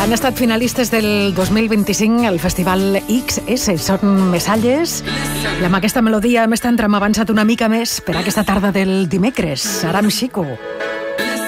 Han estat finalistes del 2025 al Festival XS. Són Messalles. I amb aquesta melodia hem estat avançat una mica més per aquesta tarda del dimecres. Aram Xico.